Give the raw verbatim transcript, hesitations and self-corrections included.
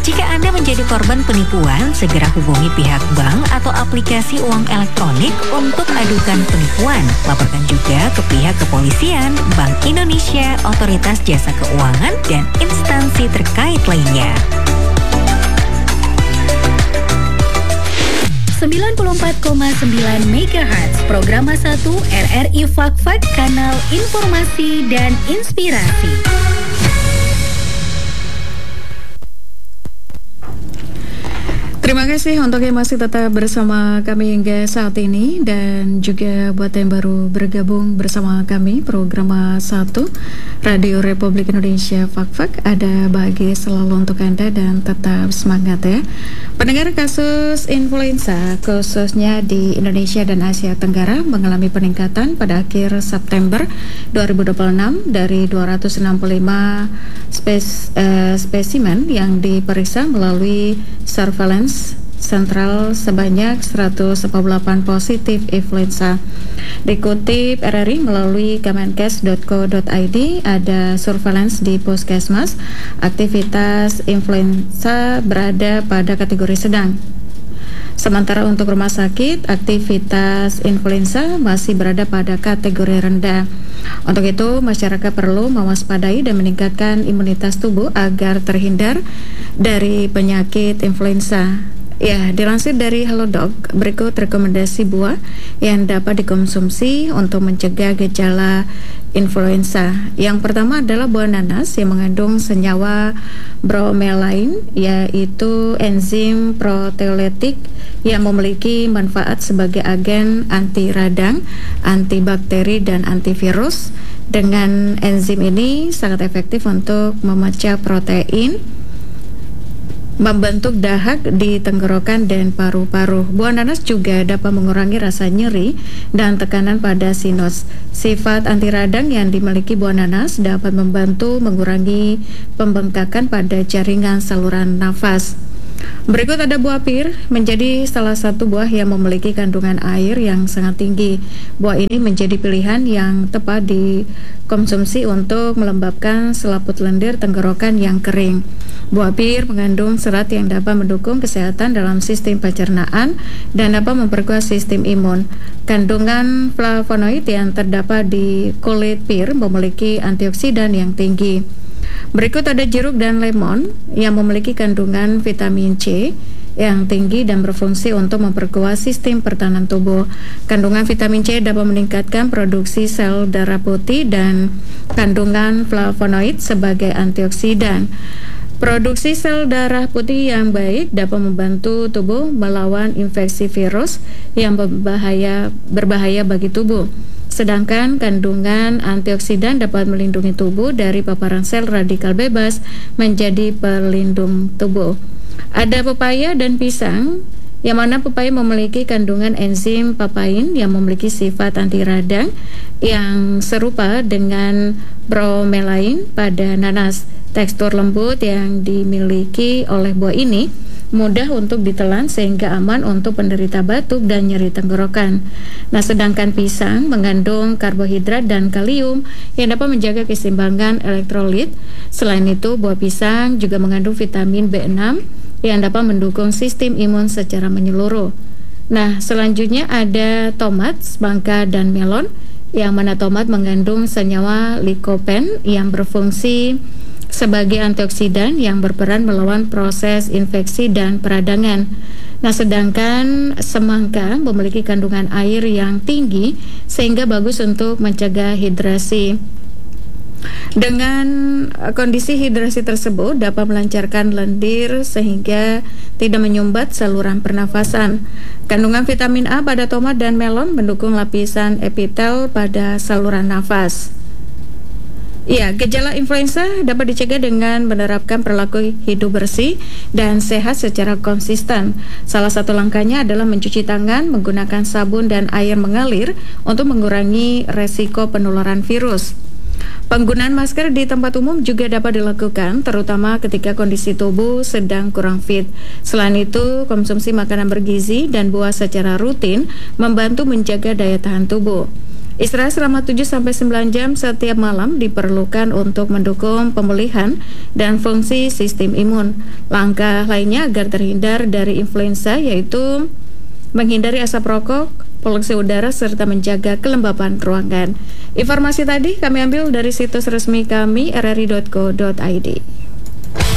Jika Anda menjadi korban penipuan, segera hubungi pihak bank atau aplikasi uang elektronik untuk adukan penipuan. Laporkan juga ke pihak kepolisian, Bank Indonesia, Otoritas Jasa Keuangan, dan instansi terkait lainnya. sembilan puluh empat koma sembilan megahertz, Programa satu R R I Fak-Fak, Kanal Informasi dan Inspirasi. Terima kasih untuk yang masih tetap bersama kami hingga saat ini, dan juga buat yang baru bergabung bersama kami, Programa satu Radio Republik Indonesia Fak-Fak, ada bahagia selalu untuk Anda dan tetap semangat ya. Pendengar, kasus influenza khususnya di Indonesia dan Asia Tenggara mengalami peningkatan pada akhir September dua ribu dua puluh enam dari dua ratus enam puluh lima spes, uh, spesimen yang diperiksa melalui surveillance sentral sebanyak seratus empat puluh delapan positif influenza. Dikutip R R I melalui kemenkes dot co dot i d, ada surveillance di puskesmas, aktivitas influenza berada pada kategori sedang. Sementara untuk rumah sakit, aktivitas influenza masih berada pada kategori rendah. Untuk itu, masyarakat perlu mewaspadai dan meningkatkan imunitas tubuh agar terhindar dari penyakit influenza. Ya, dilansir dari Halodoc, berikut rekomendasi buah yang dapat dikonsumsi untuk mencegah gejala influenza. Yang pertama adalah buah nanas yang mengandung senyawa bromelain, yaitu enzim proteolytik yang memiliki manfaat sebagai agen anti radang, antibakteri, dan antivirus. Dengan enzim ini sangat efektif untuk memecah protein, membentuk dahak di tenggorokan dan paru-paru. Buah nanas juga dapat mengurangi rasa nyeri dan tekanan pada sinus. Sifat anti radang yang dimiliki buah nanas dapat membantu mengurangi pembengkakan pada jaringan saluran nafas. Berikut ada buah pir, menjadi salah satu buah yang memiliki kandungan air yang sangat tinggi. Buah ini menjadi pilihan yang tepat dikonsumsi untuk melembabkan selaput lendir tenggorokan yang kering. Buah pir mengandung serat yang dapat mendukung kesehatan dalam sistem pencernaan dan dapat memperkuat sistem imun. Kandungan flavonoid yang terdapat di kulit pir memiliki antioksidan yang tinggi. Berikut ada jeruk dan lemon yang memiliki kandungan vitamin C yang tinggi dan berfungsi untuk memperkuat sistem pertahanan tubuh. Kandungan vitamin C dapat meningkatkan produksi sel darah putih dan kandungan flavonoid sebagai antioksidan. Produksi sel darah putih yang baik dapat membantu tubuh melawan infeksi virus yang berbahaya, berbahaya bagi tubuh. Sedangkan kandungan antioksidan dapat melindungi tubuh dari paparan sel radikal bebas menjadi pelindung tubuh. Ada pepaya dan pisang, yang mana pepaya memiliki kandungan enzim papain yang memiliki sifat anti radang yang serupa dengan bromelain pada nanas. Tekstur lembut yang dimiliki oleh buah ini mudah untuk ditelan sehingga aman untuk penderita batuk dan nyeri tenggorokan. Nah, sedangkan pisang mengandung karbohidrat dan kalium yang dapat menjaga keseimbangan elektrolit. Selain itu, buah pisang juga mengandung vitamin B enam yang dapat mendukung sistem imun secara menyeluruh. Nah, selanjutnya ada tomat, semangka, dan melon, yang mana tomat mengandung senyawa likopen yang berfungsi sebagai antioksidan yang berperan melawan proses infeksi dan peradangan. Nah, sedangkan semangka memiliki kandungan air yang tinggi sehingga bagus untuk mencegah hidrasi. Dengan kondisi hidrasi tersebut dapat melancarkan lendir sehingga tidak menyumbat saluran pernafasan. Kandungan vitamin A pada tomat dan melon mendukung lapisan epitel pada saluran nafas. Ya, gejala influenza dapat dicegah dengan menerapkan perilaku hidup bersih dan sehat secara konsisten. Salah satu langkahnya adalah mencuci tangan menggunakan sabun dan air mengalir untuk mengurangi resiko penularan virus. Penggunaan masker di tempat umum juga dapat dilakukan, terutama ketika kondisi tubuh sedang kurang fit. Selain itu, konsumsi makanan bergizi dan buah secara rutin membantu menjaga daya tahan tubuh. Istirahat selama tujuh sampai sembilan jam setiap malam diperlukan untuk mendukung pemulihan dan fungsi sistem imun. Langkah lainnya agar terhindar dari influenza yaitu menghindari asap rokok, polusi udara, serta menjaga kelembapan ruangan. Informasi tadi kami ambil dari situs resmi kami r r i dot co dot i d.